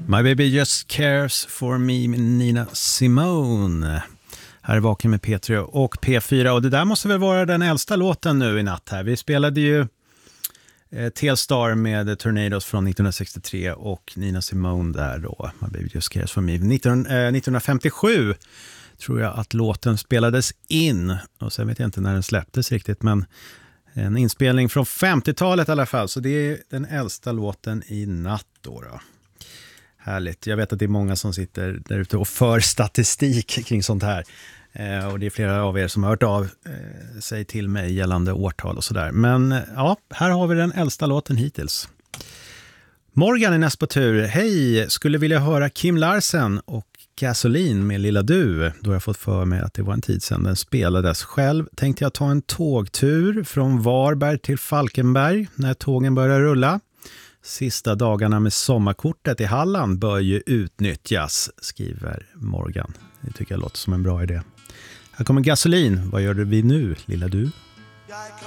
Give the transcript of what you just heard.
My baby just cares for me med Nina Simone. Här är Vaken med P3 och P4. Och det där måste väl vara den äldsta låten nu i natt här. Vi spelade ju Telstar med Tornadoes från 1963 och Nina Simone där då. My baby just cares for me. 1957 tror jag att låten spelades in. Och sen vet jag inte när den släpptes riktigt, men en inspelning från 50-talet i alla fall. Så det är den äldsta låten i natt då. Härligt. Jag vet att det är många som sitter där ute och för statistik kring sånt här. Och det är flera av er som har hört av sig till mig gällande årtal och sådär. Men ja, här har vi den äldsta låten hittills. Morgan är näst på tur. Hej, skulle vilja höra Kim Larsen och Gasoline med Lilla Du. Då har jag fått för mig att det var en tid sedan den spelades. Själv tänkte jag ta en tågtur från Varberg till Falkenberg när tågen börjar rulla. Sista dagarna med sommarkortet i Halland bör ju utnyttjas, skriver Morgan. Det tycker jag låter som en bra idé. Här kommer Gasolin. Vad gör vi nu, Lilla Du?